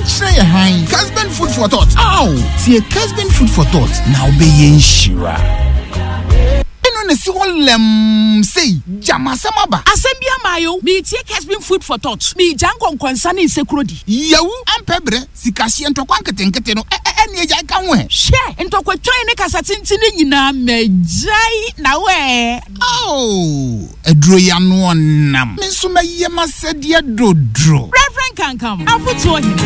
try a high. Casben food for thought. Ow! See a Casben food for thought. Now be yen shira. Ne si wolem say jama samaba asembia mayo me tie Casben food for thought me janko nkwansa ne sekurodi yawu ampebre sikahye ntokwa nketenkete no ene eja ka ho he hye ntokwa twan ne kasa tintine nyina majai na we edro ya no onam me so maye masede dodro Reverend Kankam afuto